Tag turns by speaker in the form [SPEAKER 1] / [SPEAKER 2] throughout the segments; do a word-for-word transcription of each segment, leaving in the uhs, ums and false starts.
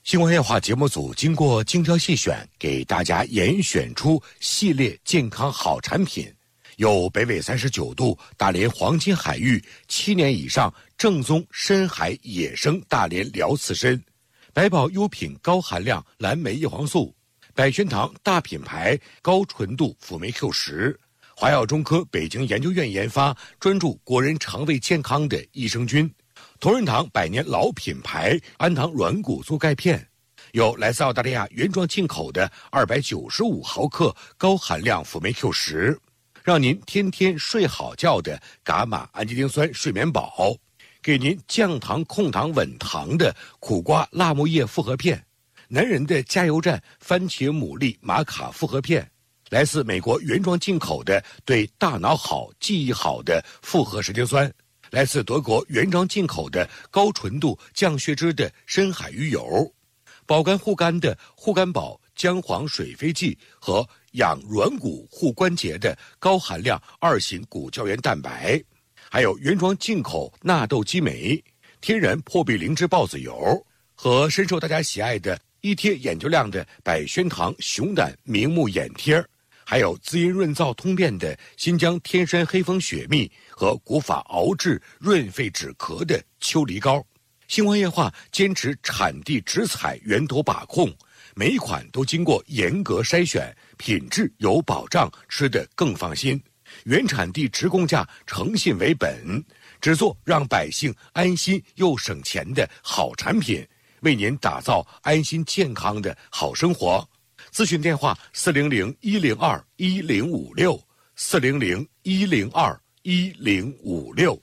[SPEAKER 1] 星光夜话节目组经过精挑细选，给大家严选出系列健康好产品，有北纬三十九度大连黄金海域七年以上正宗深海野生大连辽刺参，百宝优品高含量蓝莓叶黄素，百轩堂大品牌高纯度辅酶 Q 十，华药中科北京研究院研发专注国人肠胃健康的益生菌，同仁堂百年老品牌安堂软骨素钙片，有来自澳大利亚原装进口的二百九十五毫克高含量辅酶 Q 十，让您天天睡好觉的伽马氨基丁酸睡眠宝，给您降糖控糖稳糖的苦瓜辣木叶复合片，男人的加油站番茄牡蛎玛卡复合片，来自美国原装进口的对大脑好记忆好的复合神经酸，来自德国原装进口的高纯度降血脂的深海鱼油，保肝护肝的护肝宝姜黄水飞剂和养软骨护关节的高含量二型骨胶原蛋白，还有原装进口纳豆激酶、天然破壁灵芝孢子油和深受大家喜爱的一贴眼就亮的百轩堂熊胆明目眼贴，还有滋阴润燥通便的新疆天山黑蜂雪蜜和古法熬制润肺止咳的秋梨膏。星光夜话坚持产地直采源头把控，每一款都经过严格筛选，品质有保障，吃得更放心。原产地直供价，诚信为本，只做让百姓安心又省钱的好产品，为您打造安心健康的好生活。咨询电话四零零一零二一零五六四零零一零二一零五六。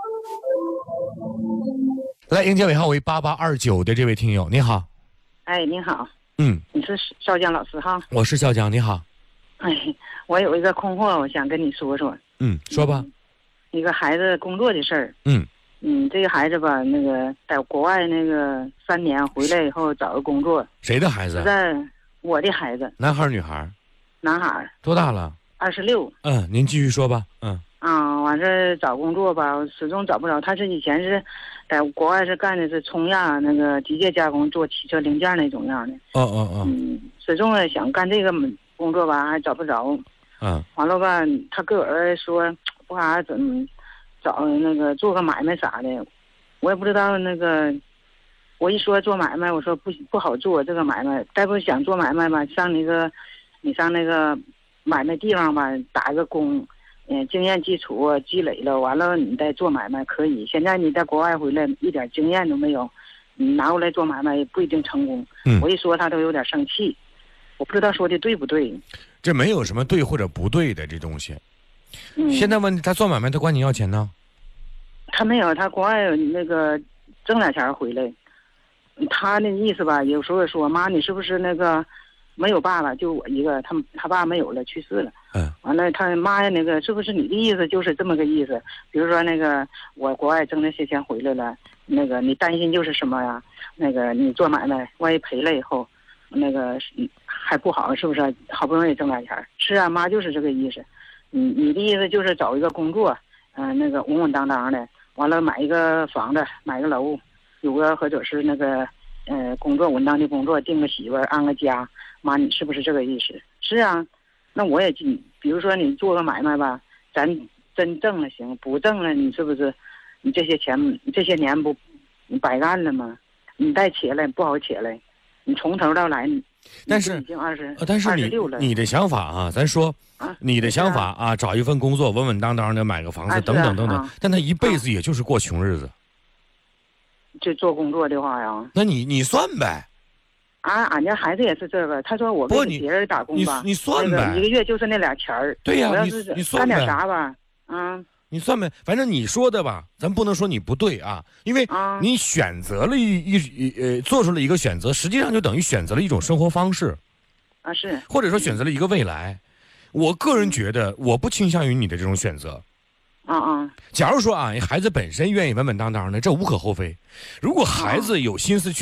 [SPEAKER 1] 来，迎接尾号为八八二九的这位听友，你好。
[SPEAKER 2] 哎，你好。
[SPEAKER 1] 嗯，
[SPEAKER 2] 你是少江老师哈？
[SPEAKER 1] 我是少江，你好。
[SPEAKER 2] 哎，我有一个困惑，我想跟你说说。
[SPEAKER 1] 嗯，说吧。
[SPEAKER 2] 嗯、一个孩子工作的事儿。
[SPEAKER 1] 嗯。
[SPEAKER 2] 嗯，这个孩子吧，那个在国外那个三年回来以后找个工作。
[SPEAKER 1] 谁的孩子？
[SPEAKER 2] 在我的孩子。
[SPEAKER 1] 男孩女孩？
[SPEAKER 2] 男孩。
[SPEAKER 1] 多大了？
[SPEAKER 2] 二十六。
[SPEAKER 1] 嗯，您继续说吧。嗯。
[SPEAKER 2] 啊，完事找工作吧，始终找不着。他是以前是在国外是干的是冲亚那个机械加工，做汽车零件那种样的。
[SPEAKER 1] 哦哦哦。
[SPEAKER 2] 嗯，始终想干这个工作吧，还找不着。
[SPEAKER 1] 嗯。
[SPEAKER 2] 完了吧，他个儿说不啥怎么找那个做个买卖啥的，我也不知道那个。我一说做买卖，我说不不好做这个买卖。再不想做买卖吧，上那个你上那个买卖地方吧，打个工。嗯，经验基础积累了，完了你再做买卖可以。现在你在国外回来一点经验都没有，你拿过来做买卖也不一定成功。
[SPEAKER 1] 嗯，
[SPEAKER 2] 我一说他都有点生气，我不知道说的对不对。
[SPEAKER 1] 这没有什么对或者不对的这东西。
[SPEAKER 2] 嗯，
[SPEAKER 1] 现在问题他做买卖他管你要钱呢？
[SPEAKER 2] 他没有，他国外那个挣点钱回来，他那意思吧，有时候说妈，你是不是那个没有爸爸，就我一个，他他爸没有了，去世了。
[SPEAKER 1] 嗯，
[SPEAKER 2] 完了，他妈呀，那个是不是你的意思就是这么个意思？比如说那个我国外挣那些钱回来了，那个你担心就是什么呀？那个你做买卖，万一赔了以后，那个还不好，是不是？好不容易挣点钱，是啊，妈就是这个意思。你你的意思就是找一个工作，嗯、呃，那个稳稳当当的，完了买一个房子，买个楼，有个或者是那个呃工作稳当的工作，定个媳妇儿，安个家。妈，你是不是这个意思？是啊。那我也进，比如说你做个买卖吧，咱真挣了行，不挣了你是不是？你这些钱这些年不你白干了吗？你再起来不好起来，你从头到来，
[SPEAKER 1] 但是
[SPEAKER 2] 已经二十，
[SPEAKER 1] 但是你
[SPEAKER 2] 了
[SPEAKER 1] 你的想法啊，咱说啊，你的想法啊，找一份工作稳稳当当的，买个房子、啊、等等等等、啊，但他一辈子也就是过穷日子。
[SPEAKER 2] 就做工作的话呀，
[SPEAKER 1] 那你你算呗。
[SPEAKER 2] 啊，俺家孩子也是这个。他说我给别人打工吧，
[SPEAKER 1] 你你算呗、
[SPEAKER 2] 那个，一个月就是那俩钱儿。
[SPEAKER 1] 对呀、
[SPEAKER 2] 啊，我要是干点啥吧，嗯，
[SPEAKER 1] 你算呗。反正你说的吧，咱不能说你不对啊，因为你选择了一一呃做出了一个选择，实际上就等于选择了一种生活方式，
[SPEAKER 2] 啊是，
[SPEAKER 1] 或者说选择了一个未来。我个人觉得，我不倾向于你的这种选择。
[SPEAKER 2] 啊啊，
[SPEAKER 1] 假如说啊，孩子本身愿意稳稳当当的，这无可厚非。如果孩子有心思去